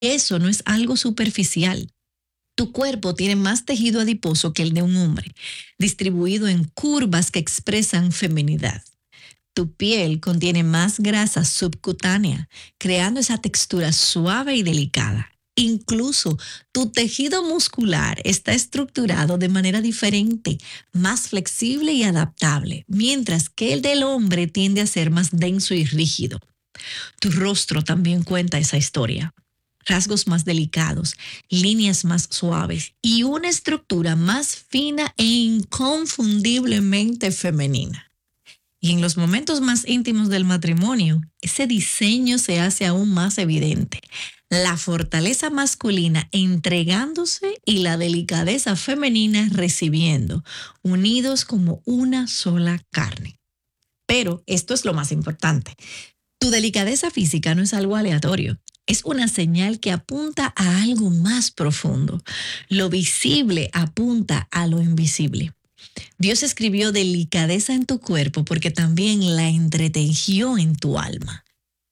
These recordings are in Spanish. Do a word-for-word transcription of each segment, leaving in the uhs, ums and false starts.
Eso no es algo superficial. Tu cuerpo tiene más tejido adiposo que el de un hombre, distribuido en curvas que expresan feminidad. Tu piel contiene más grasa subcutánea, creando esa textura suave y delicada. Incluso tu tejido muscular está estructurado de manera diferente, más flexible y adaptable, mientras que el del hombre tiende a ser más denso y rígido. Tu rostro también cuenta esa historia. Rasgos más delicados, líneas más suaves y una estructura más fina e inconfundiblemente femenina. Y en los momentos más íntimos del matrimonio, ese diseño se hace aún más evidente. La fortaleza masculina entregándose y la delicadeza femenina recibiendo, unidos como una sola carne. Pero esto es lo más importante. Tu delicadeza física no es algo aleatorio. Es una señal que apunta a algo más profundo. Lo visible apunta a lo invisible. Dios escribió delicadeza en tu cuerpo porque también la entretejió en tu alma.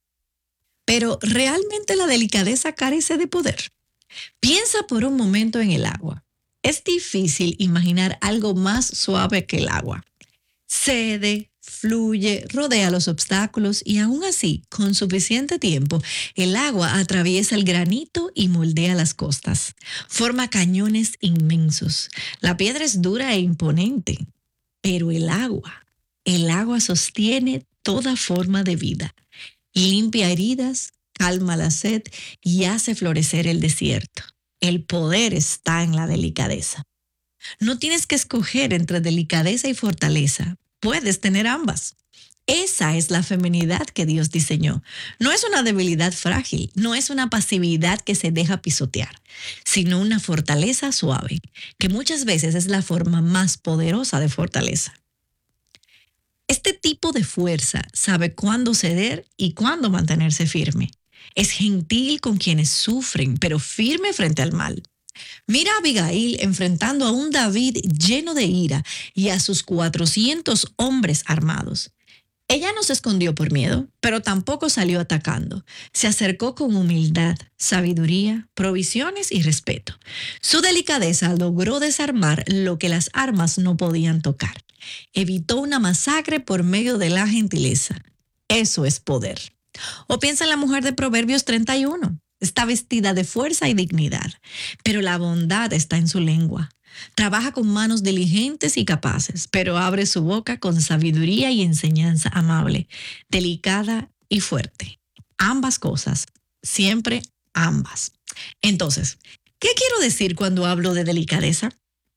Pero ¿realmente la delicadeza carece de poder? Piensa por un momento en el agua. Es difícil imaginar algo más suave que el agua. Cede, fluye, rodea los obstáculos y aún así, con suficiente tiempo, el agua atraviesa el granito y moldea las costas. Forma cañones inmensos. La piedra es dura e imponente, pero el agua, el agua sostiene toda forma de vida. Limpia heridas, calma la sed y hace florecer el desierto. El poder está en la delicadeza. No tienes que escoger entre delicadeza y fortaleza. Puedes tener ambas. Esa es la feminidad que Dios diseñó. No es una debilidad frágil, no es una pasividad que se deja pisotear, sino una fortaleza suave, que muchas veces es la forma más poderosa de fortaleza. Este tipo de fuerza sabe cuándo ceder y cuándo mantenerse firme. Es gentil con quienes sufren, pero firme frente al mal. Mira a Abigail enfrentando a un David lleno de ira y a sus cuatrocientos hombres armados. Ella no se escondió por miedo, pero tampoco salió atacando. Se acercó con humildad, sabiduría, provisiones y respeto. Su delicadeza logró desarmar lo que las armas no podían tocar. Evitó una masacre por medio de la gentileza. Eso es poder. O piensa en la mujer de Proverbios treinta y uno. Está vestida de fuerza y dignidad, pero la bondad está en su lengua. Trabaja con manos diligentes y capaces, pero abre su boca con sabiduría y enseñanza amable, delicada y fuerte. Ambas cosas, siempre ambas. Entonces, ¿qué quiero decir cuando hablo de delicadeza?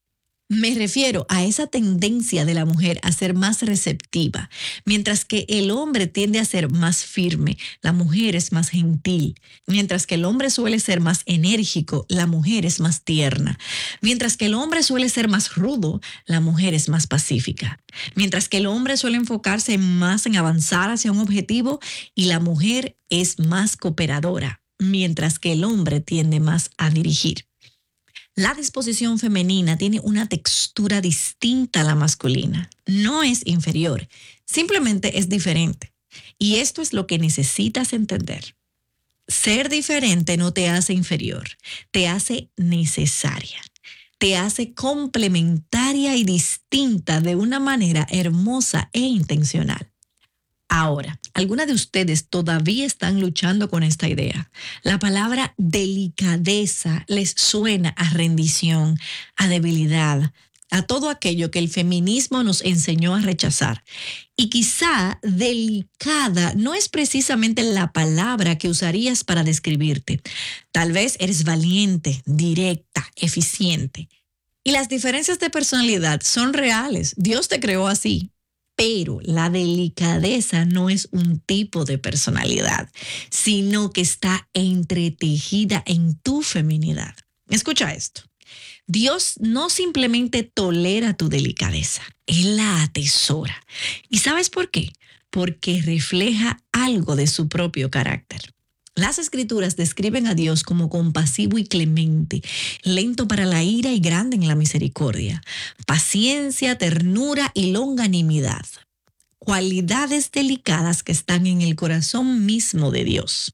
Me refiero a esa tendencia de la mujer a ser más receptiva, mientras que el hombre tiende a ser más firme, la mujer es más gentil. Mientras que el hombre suele ser más enérgico, la mujer es más tierna. Mientras que el hombre suele ser más rudo, la mujer es más pacífica. Mientras que el hombre suele enfocarse más en avanzar hacia un objetivo y la mujer es más cooperadora, mientras que el hombre tiende más a dirigir. La disposición femenina tiene una textura distinta a la masculina. No es inferior, simplemente es diferente. Y esto es lo que necesitas entender. Ser diferente no te hace inferior, te hace necesaria. Te hace complementaria y distinta de una manera hermosa e intencional. Ahora, algunas de ustedes todavía están luchando con esta idea. La palabra delicadeza les suena a rendición, a debilidad, a todo aquello que el feminismo nos enseñó a rechazar. Y quizá delicada no es precisamente la palabra que usarías para describirte. Tal vez eres valiente, directa, eficiente. Y las diferencias de personalidad son reales. Dios te creó así. Pero la delicadeza no es un tipo de personalidad, sino que está entretejida en tu feminidad. Escucha esto. Dios no simplemente tolera tu delicadeza, Él la atesora. ¿Y sabes por qué? Porque refleja algo de su propio carácter. Las Escrituras describen a Dios como compasivo y clemente, lento para la ira y grande en la misericordia, paciencia, ternura y longanimidad, cualidades delicadas que están en el corazón mismo de Dios.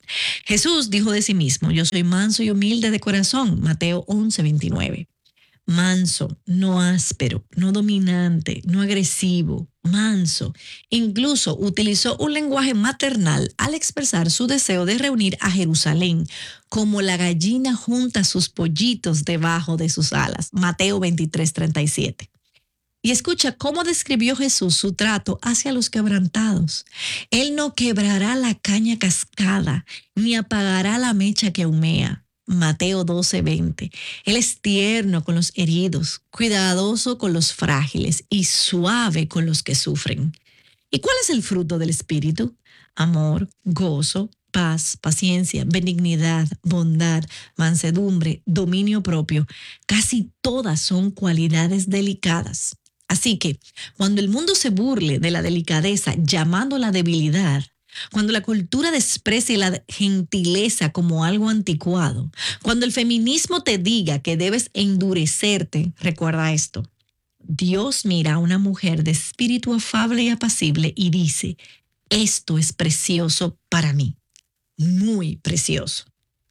Jesús dijo de sí mismo, yo soy manso y humilde de corazón, Mateo once, veintinueve. Manso, no áspero, no dominante, no agresivo, manso. Incluso utilizó un lenguaje maternal al expresar su deseo de reunir a Jerusalén, como la gallina junta sus pollitos debajo de sus alas. Mateo veintitrés, treinta y siete. Y escucha cómo describió Jesús su trato hacia los quebrantados. Él no quebrará la caña cascada, ni apagará la mecha que humea. Mateo doce, veinte. Él es tierno con los heridos, cuidadoso con los frágiles y suave con los que sufren. ¿Y cuál es el fruto del Espíritu? Amor, gozo, paz, paciencia, benignidad, bondad, mansedumbre, dominio propio. Casi todas son cualidades delicadas. Así que cuando el mundo se burle de la delicadeza llamándola debilidad, cuando la cultura desprecia la gentileza como algo anticuado, cuando el feminismo te diga que debes endurecerte, recuerda esto. Dios mira a una mujer de espíritu afable y apacible y dice, esto es precioso para mí, muy precioso.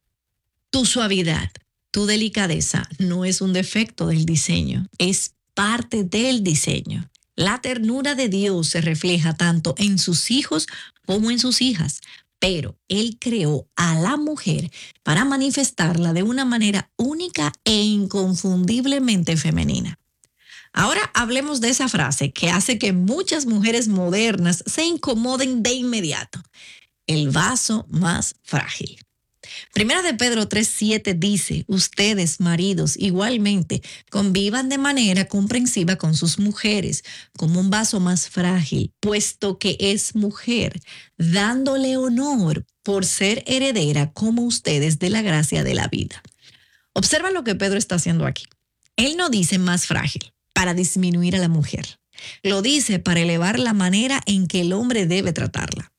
Tu suavidad, tu delicadeza no es un defecto del diseño, es parte del diseño. La ternura de Dios se refleja tanto en sus hijos como en sus hijas, pero Él creó a la mujer para manifestarla de una manera única e inconfundiblemente femenina. Ahora hablemos de esa frase que hace que muchas mujeres modernas se incomoden de inmediato. El vaso más frágil. Primera de Pedro tres, siete dice, ustedes, maridos, igualmente, convivan de manera comprensiva con sus mujeres, como un vaso más frágil, puesto que es mujer, dándole honor por ser heredera como ustedes de la gracia de la vida. Observa lo que Pedro está haciendo aquí. Él no dice más frágil para disminuir a la mujer. Lo dice para elevar la manera en que el hombre debe tratarla.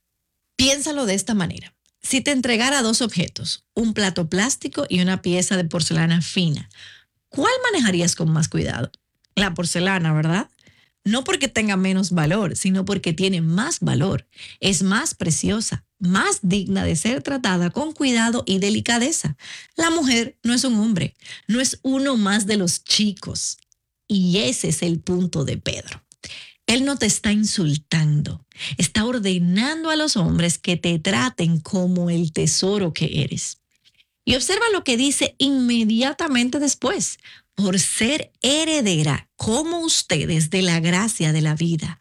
Piénsalo de esta manera. Si te entregara dos objetos, un plato plástico y una pieza de porcelana fina, ¿cuál manejarías con más cuidado? La porcelana, ¿verdad? No porque tenga menos valor, sino porque tiene más valor. Es más preciosa, más digna de ser tratada con cuidado y delicadeza. La mujer no es un hombre, no es uno más de los chicos. Y ese es el punto de Pedro. Él no te está insultando, está ordenando a los hombres que te traten como el tesoro que eres. Y observa lo que dice inmediatamente después, por ser heredera como ustedes de la gracia de la vida,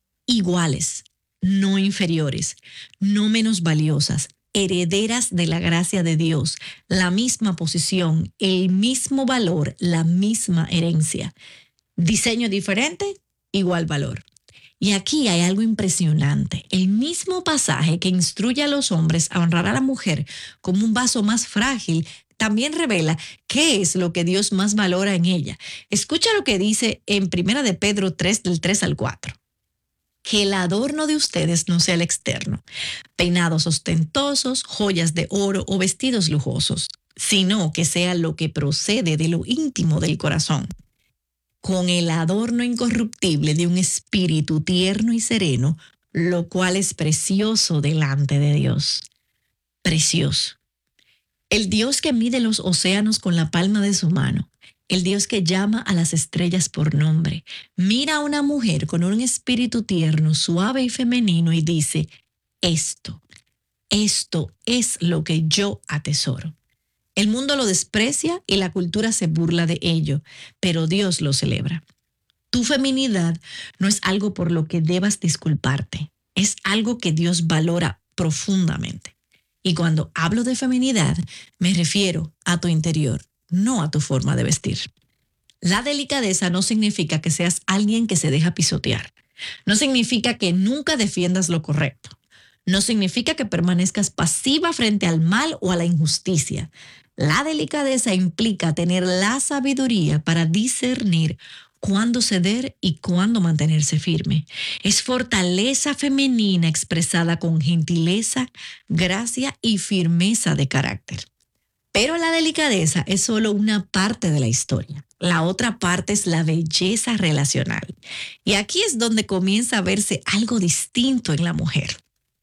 iguales, no inferiores, no menos valiosas, herederas de la gracia de Dios, la misma posición, el mismo valor, la misma herencia. Diseño diferente, igual valor. Y aquí hay algo impresionante. El mismo pasaje que instruye a los hombres a honrar a la mujer como un vaso más frágil, también revela qué es lo que Dios más valora en ella. Escucha lo que dice en Primera de Pedro tres, del tres al cuatro. Que el adorno de ustedes no sea el externo, peinados ostentosos, joyas de oro o vestidos lujosos, sino que sea lo que procede de lo íntimo del corazón, con el adorno incorruptible de un espíritu tierno y sereno, lo cual es precioso delante de Dios. Precioso. El Dios que mide los océanos con la palma de su mano, el Dios que llama a las estrellas por nombre, mira a una mujer con un espíritu tierno, suave y femenino y dice, esto, esto es lo que yo atesoro. El mundo lo desprecia y la cultura se burla de ello, pero Dios lo celebra. Tu feminidad no es algo por lo que debas disculparte, es algo que Dios valora profundamente. Y cuando hablo de feminidad, me refiero a tu interior, no a tu forma de vestir. La delicadeza no significa que seas alguien que se deja pisotear. No significa que nunca defiendas lo correcto. No significa que permanezcas pasiva frente al mal o a la injusticia. La delicadeza implica tener la sabiduría para discernir cuándo ceder y cuándo mantenerse firme. Es fortaleza femenina expresada con gentileza, gracia y firmeza de carácter. Pero la delicadeza es solo una parte de la historia. La otra parte es la belleza relacional. Y aquí es donde comienza a verse algo distinto en la mujer.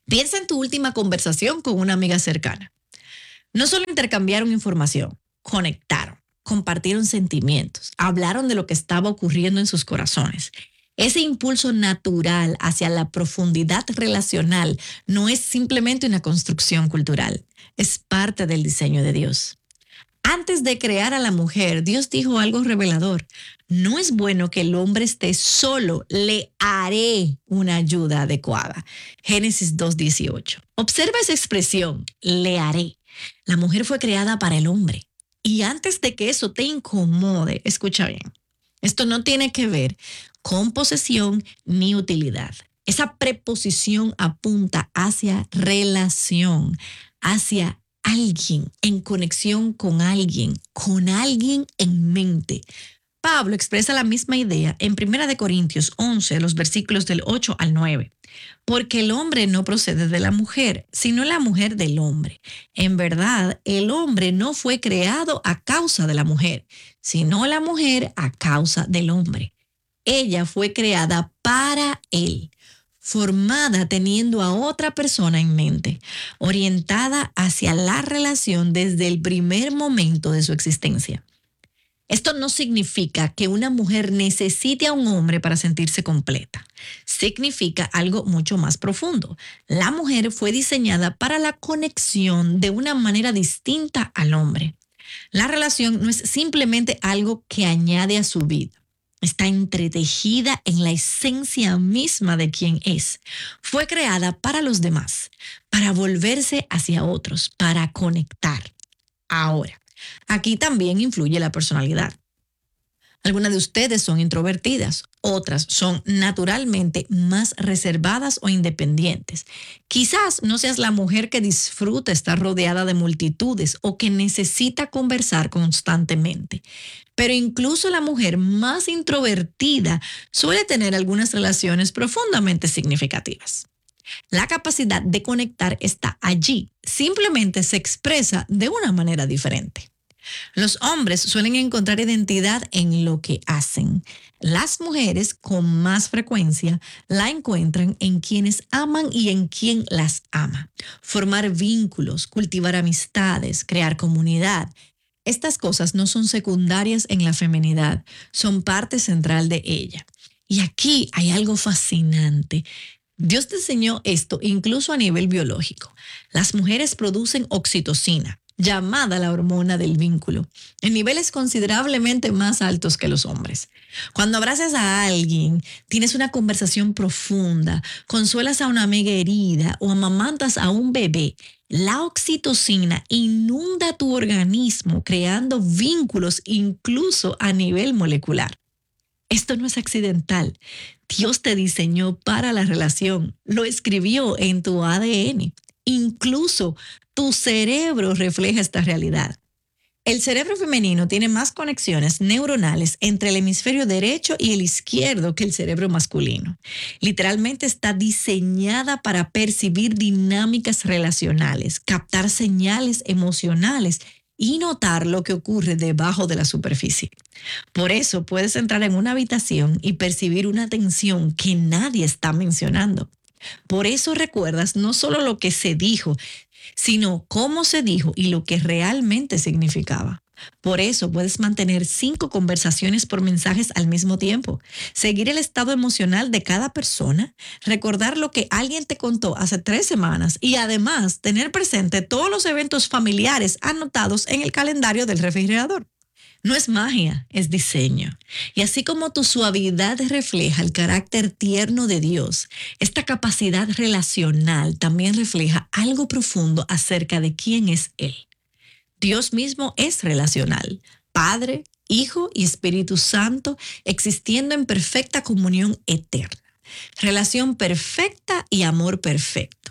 Piensa en tu última conversación con una amiga cercana. No solo intercambiaron información, conectaron, compartieron sentimientos, hablaron de lo que estaba ocurriendo en sus corazones. Ese impulso natural hacia la profundidad relacional no es simplemente una construcción cultural, es parte del diseño de Dios. Antes de crear a la mujer, Dios dijo algo revelador. No es bueno que el hombre esté solo, le haré una ayuda adecuada. Génesis dos dieciocho. Observa esa expresión, le haré. La mujer fue creada para el hombre. Y antes de que eso te incomode, escucha bien, esto no tiene que ver con posesión ni utilidad. Esa preposición apunta hacia relación, hacia alguien, en conexión con alguien, con alguien en mente. Pablo expresa la misma idea en primera de Corintios once, los versículos del ocho al nueve. Porque el hombre no procede de la mujer, sino la mujer del hombre. En verdad, el hombre no fue creado a causa de la mujer, sino la mujer a causa del hombre. Ella fue creada para él, formada teniendo a otra persona en mente, orientada hacia la relación desde el primer momento de su existencia. Esto no significa que una mujer necesite a un hombre para sentirse completa. Significa algo mucho más profundo. La mujer fue diseñada para la conexión de una manera distinta al hombre. La relación no es simplemente algo que añade a su vida. Está entretejida en la esencia misma de quien es. Fue creada para los demás, para volverse hacia otros, para conectar. Ahora, aquí también influye la personalidad. Algunas de ustedes son introvertidas, otras son naturalmente más reservadas o independientes. Quizás no seas la mujer que disfruta estar rodeada de multitudes o que necesita conversar constantemente. Pero incluso la mujer más introvertida suele tener algunas relaciones profundamente significativas. La capacidad de conectar está allí, simplemente se expresa de una manera diferente. Los hombres suelen encontrar identidad en lo que hacen. Las mujeres, con más frecuencia, la encuentran en quienes aman y en quien las ama. Formar vínculos, cultivar amistades, crear comunidad. Estas cosas no son secundarias en la feminidad, son parte central de ella. Y aquí hay algo fascinante. Dios diseñó esto incluso a nivel biológico. Las mujeres producen oxitocina, llamada la hormona del vínculo, en niveles considerablemente más altos que los hombres. Cuando abrazas a alguien, tienes una conversación profunda, consuelas a una amiga herida o amamantas a un bebé, la oxitocina inunda tu organismo creando vínculos incluso a nivel molecular. Esto no es accidental. Dios te diseñó para la relación, lo escribió en tu A D N. Incluso tu cerebro refleja esta realidad. El cerebro femenino tiene más conexiones neuronales entre el hemisferio derecho y el izquierdo que el cerebro masculino. Literalmente está diseñada para percibir dinámicas relacionales, captar señales emocionales y notar lo que ocurre debajo de la superficie. Por eso puedes entrar en una habitación y percibir una tensión que nadie está mencionando. Por eso recuerdas no solo lo que se dijo, sino cómo se dijo y lo que realmente significaba. Por eso puedes mantener cinco conversaciones por mensajes al mismo tiempo, seguir el estado emocional de cada persona, recordar lo que alguien te contó hace tres semanas y además tener presente todos los eventos familiares anotados en el calendario del refrigerador. No es magia, es diseño. Y así como tu suavidad refleja el carácter tierno de Dios, esta capacidad relacional también refleja algo profundo acerca de quién es Él. Dios mismo es relacional, Padre, Hijo y Espíritu Santo, existiendo en perfecta comunión eterna. Relación perfecta y amor perfecto.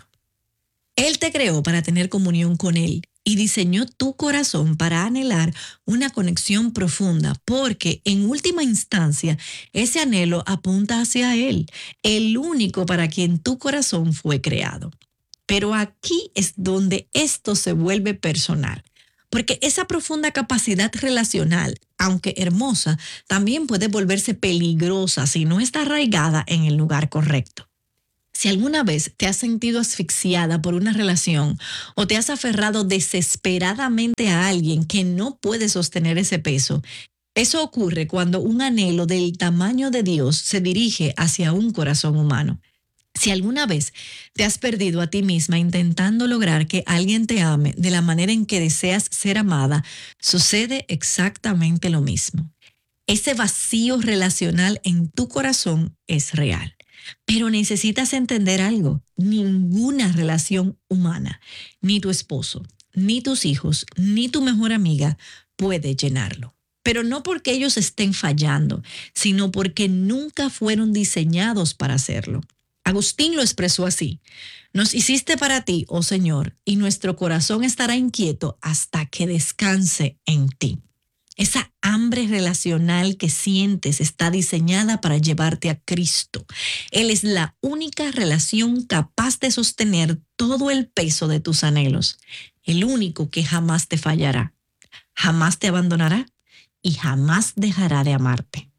Él te creó para tener comunión con Él y diseñó tu corazón para anhelar una conexión profunda, porque en última instancia ese anhelo apunta hacia Él, el único para quien tu corazón fue creado. Pero aquí es donde esto se vuelve personal, porque esa profunda capacidad relacional, aunque hermosa, también puede volverse peligrosa si no está arraigada en el lugar correcto. Si alguna vez te has sentido asfixiada por una relación o te has aferrado desesperadamente a alguien que no puede sostener ese peso, eso ocurre cuando un anhelo del tamaño de Dios se dirige hacia un corazón humano. Si alguna vez te has perdido a ti misma intentando lograr que alguien te ame de la manera en que deseas ser amada, sucede exactamente lo mismo. Ese vacío relacional en tu corazón es real. Pero necesitas entender algo. Ninguna relación humana, ni tu esposo, ni tus hijos, ni tu mejor amiga puede llenarlo. Pero no porque ellos estén fallando, sino porque nunca fueron diseñados para hacerlo. Agustín lo expresó así: nos hiciste para ti, oh Señor, y nuestro corazón estará inquieto hasta que descanse en ti. Esa hambre relacional que sientes está diseñada para llevarte a Cristo. Él es la única relación capaz de sostener todo el peso de tus anhelos. El único que jamás te fallará, jamás te abandonará y jamás dejará de amarte.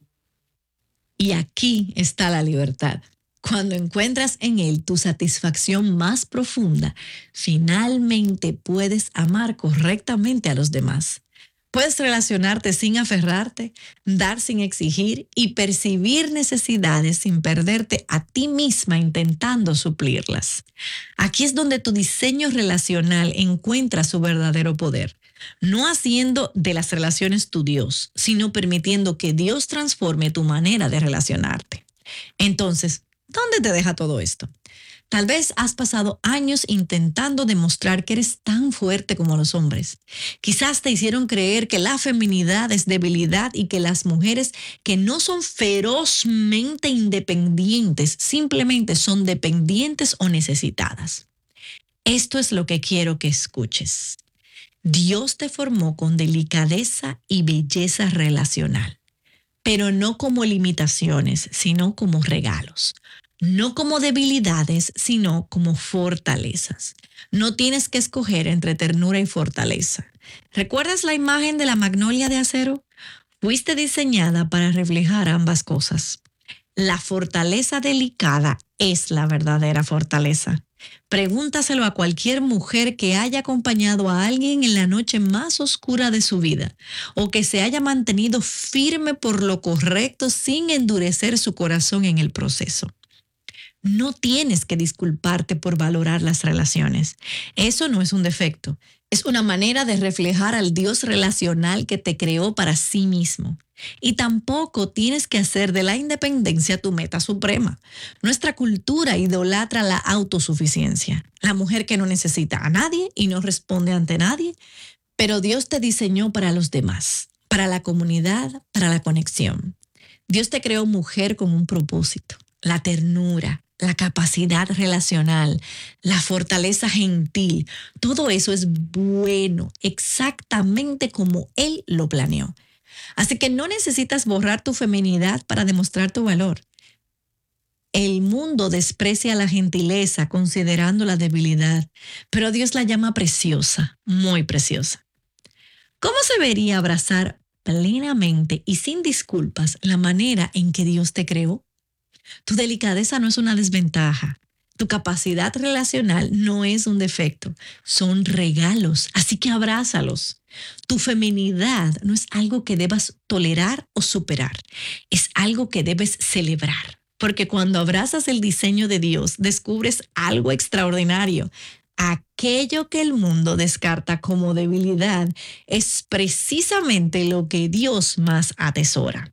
Y aquí está la libertad. Cuando encuentras en Él tu satisfacción más profunda, finalmente puedes amar correctamente a los demás. Puedes relacionarte sin aferrarte, dar sin exigir y percibir necesidades sin perderte a ti misma intentando suplirlas. Aquí es donde tu diseño relacional encuentra su verdadero poder. No haciendo de las relaciones tu Dios, sino permitiendo que Dios transforme tu manera de relacionarte. Entonces, ¿dónde te deja todo esto? Tal vez has pasado años intentando demostrar que eres tan fuerte como los hombres. Quizás te hicieron creer que la feminidad es debilidad y que las mujeres que no son ferozmente independientes simplemente son dependientes o necesitadas. Esto es lo que quiero que escuches. Dios te formó con delicadeza y belleza relacional, pero no como limitaciones, sino como regalos. No como debilidades, sino como fortalezas. No tienes que escoger entre ternura y fortaleza. ¿Recuerdas la imagen de la magnolia de acero? Fuiste diseñada para reflejar ambas cosas. La fortaleza delicada es la verdadera fortaleza. Pregúntaselo a cualquier mujer que haya acompañado a alguien en la noche más oscura de su vida o que se haya mantenido firme por lo correcto sin endurecer su corazón en el proceso. No tienes que disculparte por valorar las relaciones. Eso no es un defecto. Es una manera de reflejar al Dios relacional que te creó para sí mismo. Y tampoco tienes que hacer de la independencia tu meta suprema. Nuestra cultura idolatra la autosuficiencia. La mujer que no necesita a nadie y no responde ante nadie. Pero Dios te diseñó para los demás, para la comunidad, para la conexión. Dios te creó mujer con un propósito: la ternura, la capacidad relacional, la fortaleza gentil. Todo eso es bueno, exactamente como Él lo planeó. Así que no necesitas borrar tu feminidad para demostrar tu valor. El mundo desprecia la gentileza considerando la debilidad, pero Dios la llama preciosa, muy preciosa. ¿Cómo se vería abrazar plenamente y sin disculpas la manera en que Dios te creó? Tu delicadeza no es una desventaja. Tu capacidad relacional no es un defecto. Son regalos, así que abrázalos. Tu feminidad no es algo que debas tolerar o superar. Es algo que debes celebrar. Porque cuando abrazas el diseño de Dios, descubres algo extraordinario. Aquello que el mundo descarta como debilidad es precisamente lo que Dios más atesora.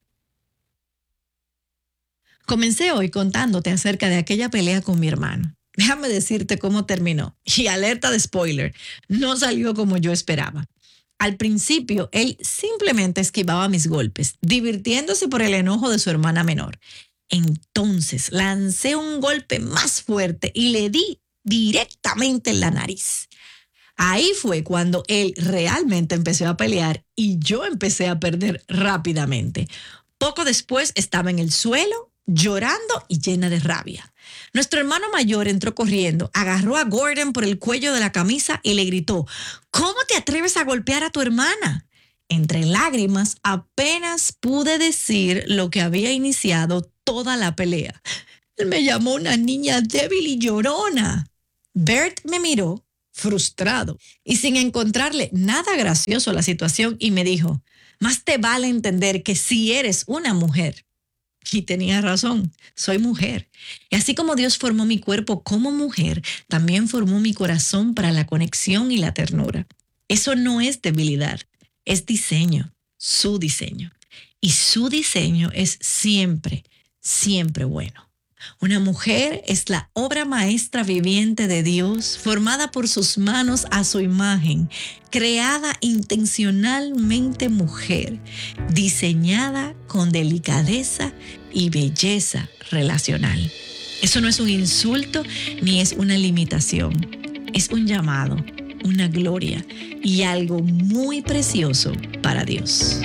Comencé hoy contándote acerca de aquella pelea con mi hermano. Déjame decirte cómo terminó. Y alerta de spoiler, no salió como yo esperaba. Al principio, él simplemente esquivaba mis golpes, divirtiéndose por el enojo de su hermana menor. Entonces lancé un golpe más fuerte y le di directamente en la nariz. Ahí fue cuando él realmente empezó a pelear y yo empecé a perder rápidamente. Poco después estaba en el suelo, llorando y llena de rabia. Nuestro hermano mayor entró corriendo, agarró a Gordon por el cuello de la camisa y le gritó: ¿Cómo te atreves a golpear a tu hermana? Entre lágrimas, apenas pude decir lo que había iniciado toda la pelea. Él me llamó una niña débil y llorona. Bert me miró frustrado y sin encontrarle nada gracioso a la situación y me dijo, más te vale entender que si eres una mujer. Y tenía razón, soy mujer. Y así como Dios formó mi cuerpo como mujer, también formó mi corazón para la conexión y la ternura. Eso no es debilidad, es diseño, su diseño. Y su diseño es siempre, siempre bueno. Una mujer es la obra maestra viviente de Dios, formada por sus manos a su imagen, creada intencionalmente mujer, diseñada con delicadeza y belleza relacional. Eso no es un insulto ni es una limitación, es un llamado, una gloria y algo muy precioso para Dios.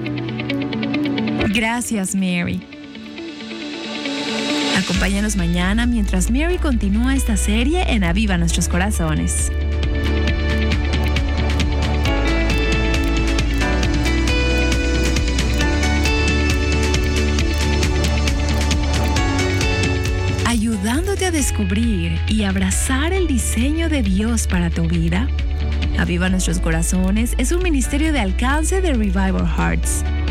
Gracias, Mary. Acompáñanos mañana mientras Mary continúa esta serie en Aviva Nuestros Corazones. Ayudándote a descubrir y abrazar el diseño de Dios para tu vida. Aviva Nuestros Corazones es un ministerio de alcance de Revival Hearts.